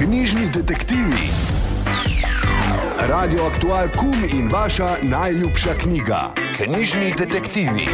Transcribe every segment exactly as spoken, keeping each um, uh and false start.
Knjižni detektivi. Radio Aktual Kum in vaša najljubša knjiga. Knjižni detektivi.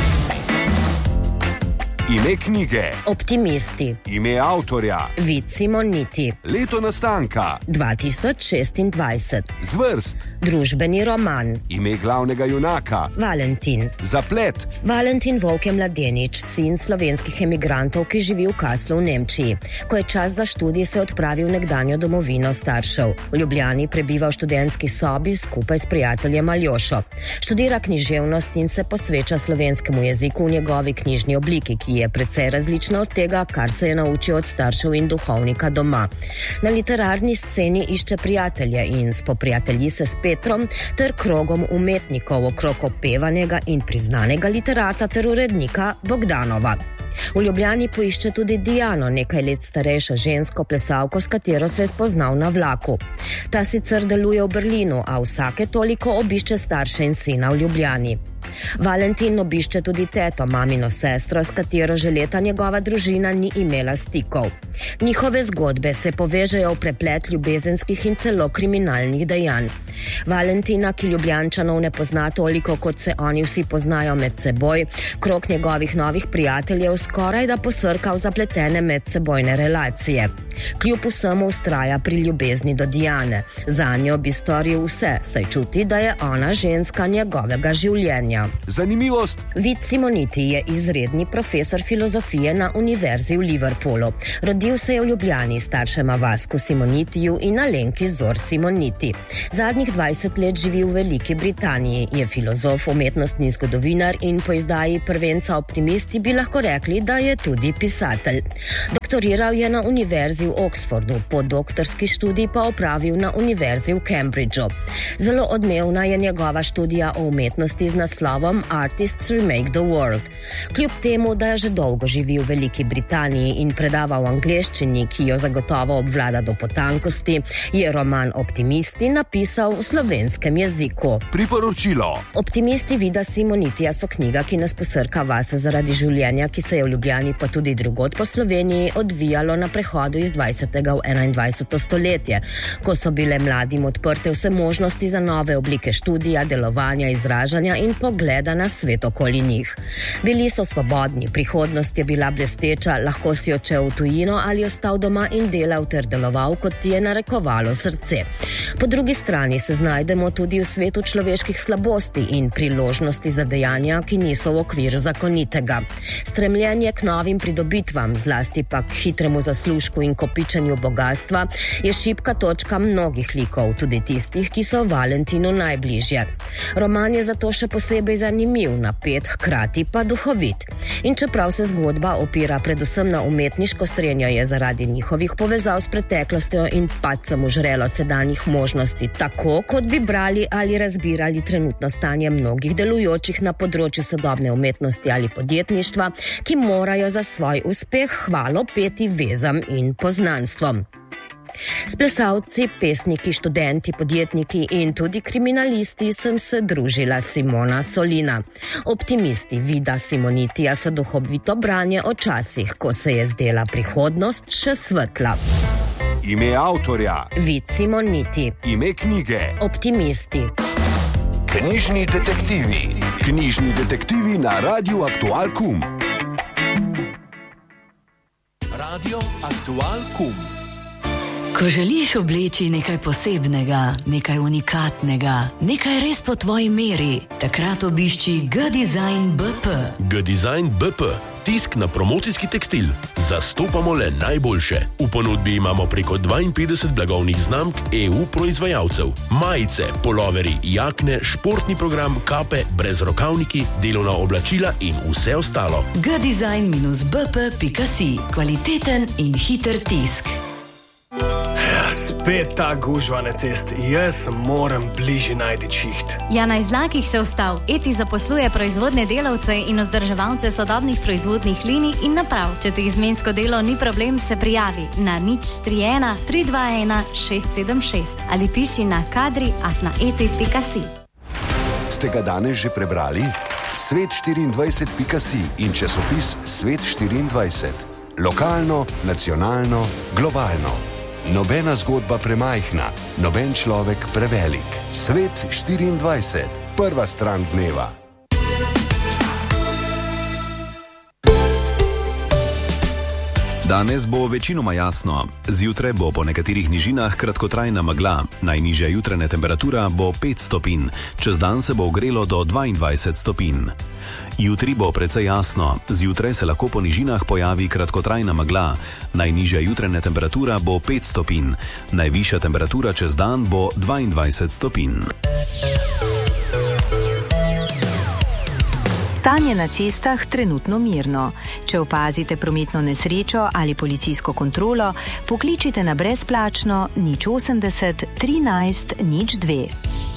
Ime knjige. Optimisti. Ime avtorja. Vid Simoniti. Leto nastanka. dva tisoč šestindvajset. Zvrst. Družbeni roman. Ime glavnega junaka. Valentin. Zaplet. Valentin Volk je mladenič, sin slovenskih emigrantov, ki živi v Kaslu v Nemčiji. Ko je čas za študij, se odpravil v nekdanjo domovino staršev. V Ljubljani prebiva v študentski sobi skupaj s prijateljem Aljošo. Študira književnost in se posveča slovenskemu jeziku v njegovi knjižni obliki, ki je precej različna od tega, kar se je naučil od staršev in duhovnika doma. Na literarni sceni išče prijatelje in spoprijatelji se s Petrom ter krogom umetnikov okrog opevanega in priznanega literata ter urednika Bogdanova. V Ljubljani poišče tudi Diano, nekaj let starejšo žensko plesalko, s katero se je spoznal na vlaku. Ta sicer deluje v Berlinu, a vsake toliko obišče starše in sina v Ljubljani. Valentin obišče tudi teto, mamino sestro, s katero že leta njegova družina ni imela stikov. Njihove zgodbe se povežejo v preplet ljubezenskih in celo kriminalnih dejanj. Valentina, ki Ljubljančanov ne pozna toliko, kot se oni vsi poznajo med seboj, krog njegovih novih prijateljev skoraj da posrka v zapletene medsebojne relacije. Kljub vsemu vztraja pri ljubezni do Diane. Zanjo bi storil vse, saj čuti, da je ona ženska njegovega življenja. Zanimivost. Vid Simoniti je izredni profesor filozofije na univerzi v Liverpoolu. Rodil se je v Ljubljani staršema Vasku Simonitiju in Alenki Zor Simoniti. Zadnjih dvajset let živi v Veliki Britaniji, je filozof, umetnostni zgodovinar in po izdaji prvenca Optimisti bi lahko rekli, da je tudi pisatelj. Doktoriral je na univerzi v Oxfordu, podoktorski študij pa opravil na univerzi v Cambridgeu. Zelo odmevna je njegova študija o umetnosti z naslovom Artists Remake the World. Kljub temu, da je že dolgo živi v Veliki Britaniji in predava v angleščini, ki jo zagotovo obvlada do potankosti, je roman Optimisti napisal v slovenskem jeziku. Priporočilo. Optimisti Vida Simonitija so knjiga, ki nas posrka vase zaradi življenja, ki se je v Ljubljani pa tudi drugod po Sloveniji odvijalo na prehodu iz dvajsetega v enaindvajseto stoletje, ko so bile mladim odprte vse možnosti za nove oblike študija, delovanja, izražanja in pogleda na svet okoli njih. Bili so svobodni, prihodnost je bila blesteča, lahko si odšel v tujino ali ostal doma in delal ter deloval, kot ti je narekovalo srce. Po drugi strani se znajdemo tudi v svetu človeških slabosti in priložnosti za dejanja, ki niso v okviru zakonitega. Stremljenje k novim pridobitvam, zlasti pa k hitremu zaslužku in kopičenju bogatstva, je šibka točka mnogih likov, tudi tistih, ki so Valentinu najbližje. Roman je zato še posebej zanimiv, napet, hkrati pa duhovit. In čeprav se zgodba opira predvsem na umetniško srenjo, je zaradi njihovih povezav s preteklostjo in padcem v žrelo sedanjih možnosti, tako kot bi brali ali razbirali trenutno stanje mnogih delujočih na področju sodobne umetnosti ali podjetništva, ki morajo za svoj uspeh hvalo peti vezam in poznanstvom. S plesalci, pesniki, študenti, podjetniki in tudi kriminalisti sem se družila Simona Solina. Optimisti Vida Simonitija so duhovito branje o časih, ko se je zdela prihodnost še svetla. Ime avtorja. Vid Simoniti. Ime knjige. Optimisti. Knjižni detektivi. Knjižni detektivi na Radio Aktual Kum. Radio Aktual Kum. Ko želiš obleči nekaj posebnega, nekaj unikatnega, nekaj res po tvoji meri, takrat obišči G-Design B P. G-Design B P. Tisk na promocijski tekstil. Zastopamo le najboljše. V ponudbi imamo preko dvainpetdeset blagovnih znamk E U proizvajalcev. Majice, poloveri, jakne, športni program, kape, brezrokavniki, delovna oblačila in vse ostalo. G design B P pika si. Kvaliteten in hiter tisk. Spet ta gužva na cesti. Jaz moram bližje najti šiht. Ja, na izlakih se vstal. Eti zaposluje proizvodne delavce in vzdrževalce sodobnih proizvodnih linij in naprav. Če ti izmensko delo ni problem, se prijavi na nič tri ena tri dva ena šest sedem šest ali piši na kadri afna eti pika si. Ste ga danes že prebrali? svet štiriindvajset pika si in časopis Svet štiriindvajset. Lokalno, nacionalno, globalno. Nobena zgodba premajhna, noben človek prevelik. Svet štiriindvajset, prva stran dneva. Danes bo večinoma jasno. Zjutraj bo po nekaterih nižinah kratkotrajna megla. Najnižja jutranja temperatura bo pet stopinj, čez dan se bo ogrelo do dvaindvajset stopinj. Jutri bo precej jasno. Zjutraj se lahko po nižinah pojavi kratkotrajna megla. Najnižja jutranja temperatura bo pet stopinj. Najvišja temperatura čez dan bo dvaindvajset stopinj. Stanje na cestah trenutno mirno. Če opazite prometno nesrečo ali policijsko kontrolo, pokličite na brezplačno nič osemdeset trinajst nič dve.